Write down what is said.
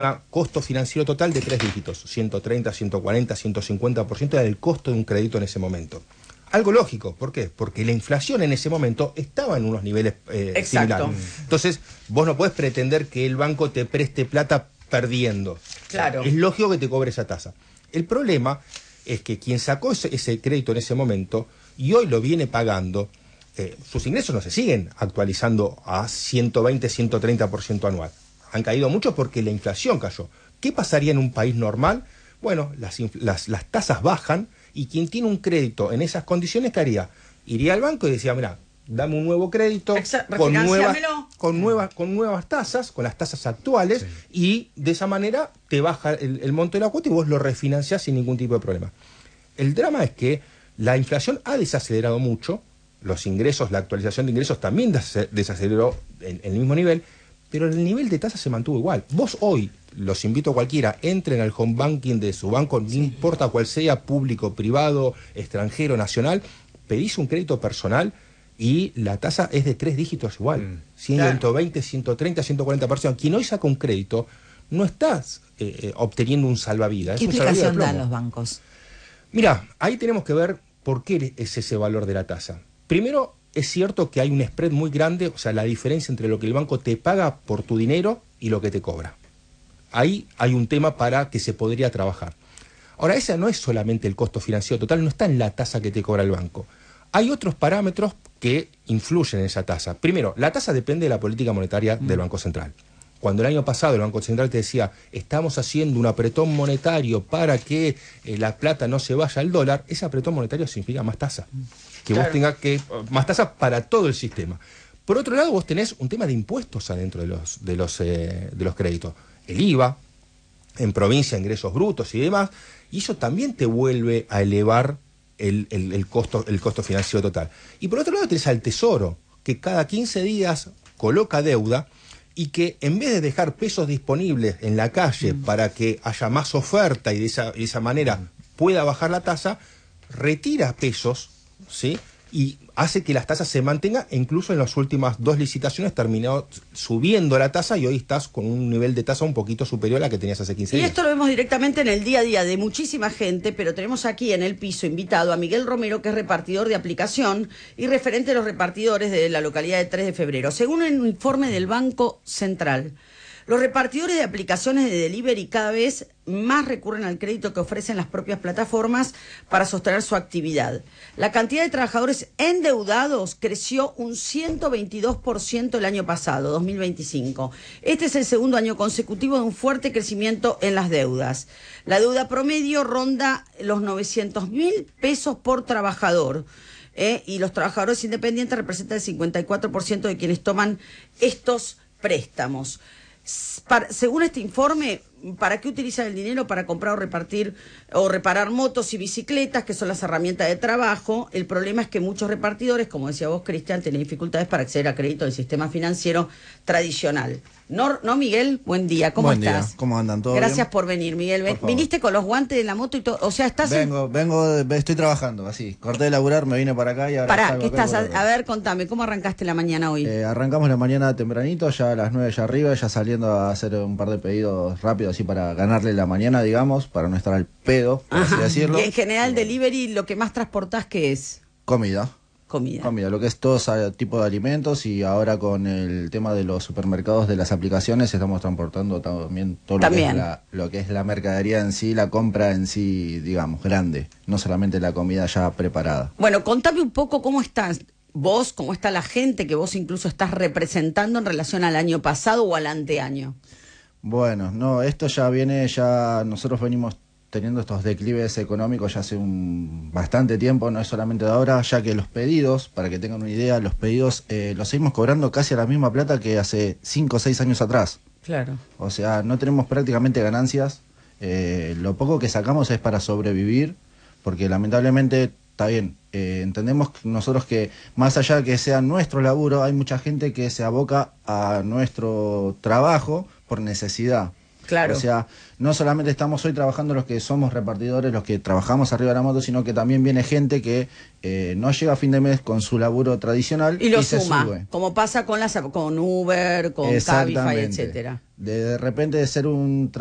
costo financiero total de 3 dígitos, 130, 140, 150% era el costo de un crédito en ese momento. Algo lógico, ¿por qué? Porque la inflación en ese momento estaba en unos niveles similares. Entonces, vos no podés pretender que el banco te preste plata perdiendo. Claro. Es lógico que te cobre esa tasa. El problema es que quien sacó ese crédito en ese momento y hoy lo viene pagando, sus ingresos no se siguen actualizando a 120, 130% anual. Han caído mucho porque la inflación cayó. ¿Qué pasaría en un país normal? Bueno, las tasas bajan y quien tiene un crédito en esas condiciones, ¿qué haría? Iría al banco y decía, mira, dame un nuevo crédito con nuevas tasas, con las tasas actuales, y de esa manera te baja el monto de la cuota y vos lo refinanciás sin ningún tipo de problema. El drama es que la inflación ha desacelerado mucho, los ingresos, la actualización de ingresos también desaceleró en el mismo nivel, pero el nivel de tasa se mantuvo igual. Vos hoy, los invito a cualquiera, entren al home banking de su banco, no importa cuál sea, público, privado, extranjero, nacional, pedís un crédito personal y la tasa es de 3 dígitos igual. 120, 130, 140%. Quien hoy saca un crédito, no estás obteniendo un salvavidas. ¿Qué explicación dan los bancos? Mira, ahí tenemos que ver por qué es ese valor de la tasa. Primero, es cierto que hay un spread muy grande, o sea, la diferencia entre lo que el banco te paga por tu dinero y lo que te cobra. Ahí hay un tema para que se podría trabajar. Ahora, ese no es solamente el costo financiero total, no está en la tasa que te cobra el banco. Hay otros parámetros que influyen en esa tasa. Primero, la tasa depende de la política monetaria del Banco Central. Cuando el año pasado el Banco Central te decía, estamos haciendo un apretón monetario para que la plata no se vaya al dólar, ese apretón monetario significa más tasa. Que vos tengas más tasa para todo el sistema. Por otro lado, vos tenés un tema de impuestos adentro de los créditos. El IVA, en provincia, ingresos brutos y demás, y eso también te vuelve a elevar el costo financiero total. Y por otro lado tenés al Tesoro, que cada 15 días coloca deuda y que en vez de dejar pesos disponibles en la calle para que haya más oferta y de esa manera pueda bajar la tasa, retira pesos, ¿sí? Y hace que las tasas se mantengan, e incluso en las últimas 2 licitaciones terminó subiendo la tasa y hoy estás con un nivel de tasa un poquito superior a la que tenías hace 15 días. Y esto lo vemos directamente en el día a día de muchísima gente, pero tenemos aquí en el piso invitado a Miguel Romero, que es repartidor de aplicación y referente de los repartidores de la localidad de 3 de febrero. Según un informe del Banco Central, los repartidores de aplicaciones de delivery cada vez más recurren al crédito que ofrecen las propias plataformas para sostener su actividad. La cantidad de trabajadores endeudados creció un 122% el año pasado, 2025. Este es el segundo año consecutivo de un fuerte crecimiento en las deudas. La deuda promedio ronda los 900.000 pesos por trabajador. Y los trabajadores independientes representan el 54% de quienes toman estos préstamos. Según este informe, ¿para qué utilizan el dinero? Para comprar o repartir o reparar motos y bicicletas, que son las herramientas de trabajo. El problema es que muchos repartidores, como decía vos, Cristian, tienen dificultades para acceder a crédito del sistema financiero tradicional. ¿No, Miguel? Buen día, ¿cómo estás? Buen día, ¿cómo andan? ¿Todo Gracias bien? por venir, Miguel. Por favor. ¿Viniste con los guantes de la moto y todo? O sea, estás Estoy trabajando, así. Corté de laburar, me vine para acá y ahora Pará, salgo ¿qué acá estás? por acá. A ver, contame, ¿cómo arrancaste la mañana hoy? Arrancamos la mañana tempranito, ya a las 9 ya arriba, ya saliendo a hacer un par de pedidos rápidos así para ganarle la mañana, digamos, para no estar al pedo, por así decirlo. Y en general, delivery, lo que más transportás, ¿qué es? Comida, Comida. lo que es todo ese tipo de alimentos, y ahora con el tema de los supermercados, de las aplicaciones, estamos transportando también todo lo que es la mercadería en sí, la compra en sí, digamos, grande, no solamente la comida ya preparada. Bueno, contame un poco cómo estás vos, cómo está la gente que vos incluso estás representando en relación al año pasado o al anteaño. Bueno, no, esto ya nosotros venimos teniendo estos declives económicos ya hace bastante tiempo, no es solamente de ahora, ya que los pedidos, para que tengan una idea, los pedidos los seguimos cobrando casi a la misma plata que hace 5 o 6 años atrás. Claro. O sea, no tenemos prácticamente ganancias, lo poco que sacamos es para sobrevivir, porque lamentablemente, está bien, entendemos nosotros que más allá de que sea nuestro laburo, hay mucha gente que se aboca a nuestro trabajo por necesidad. Claro. O sea, no solamente estamos hoy trabajando los que somos repartidores, los que trabajamos arriba de la moto, sino que también viene gente que no llega a fin de mes con su laburo tradicional y lo se suma, sube. como pasa con Uber, con Cabify, etcétera. De repente de ser un